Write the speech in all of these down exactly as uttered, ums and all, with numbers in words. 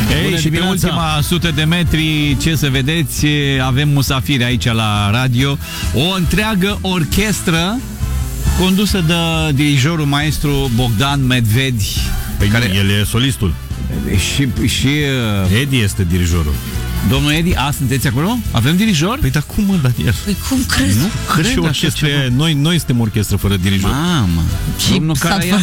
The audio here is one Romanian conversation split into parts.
Ei, și pe ultima sută de metri, ce să vedeți, avem musafiri aici la radio. O întreagă orchestră condusă de dirijorul maestru Bogdan Medvedi. Păi care... el e solistul. Și, și Edi este dirijorul. Domnul Edi, a, sunteți acolo? Avem dirijor? Păi dar cum, mă, Daniel? Păi cum crezi? Nu cred și orchestre, noi, noi suntem orchestră fără dirijor. Mamă. Și Domnul Caraian.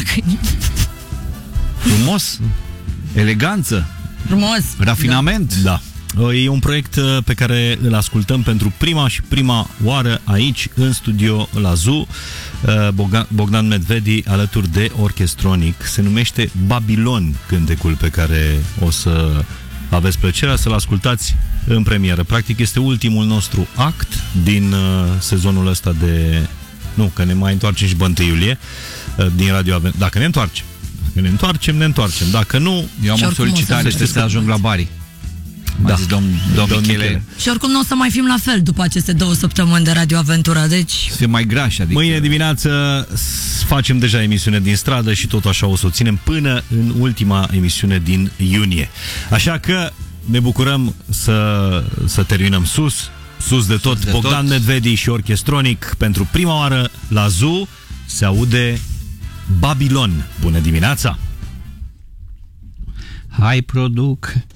Frumos. Eleganță. Frumos. Rafinament. Da. E un proiect pe care îl ascultăm pentru prima și prima oară aici, în studio la Zoo. Bogdan Medvedi alături de Orchestronic. Se numește Babilon cântecul pe care o să aveți plăcerea să-l ascultați în premieră. Practic este ultimul nostru act din sezonul ăsta de... Nu, că ne mai întoarcem și pe întâi iulie din Radio Aventura. Dacă ne întoarcem. Dacă ne întoarcem, ne întoarcem. Dacă nu... Eu am o solicitare să să ajung la Bari. Da. Zis, domn, domn domn Michele. Și oricum nu o să mai fim la fel după aceste două săptămâni de Radio Aventura, deci... Să fim mai grași, adică... Mâine dimineață facem deja emisiune din stradă și tot așa o să o ținem până în ultima emisiune din iunie. Așa că ne bucurăm să, să terminăm sus, sus de tot. Sus de Bogdan tot. Medvedi și Orchestronic pentru prima oară la Zoo se aude Babilon. Bună dimineața! Hai, produc...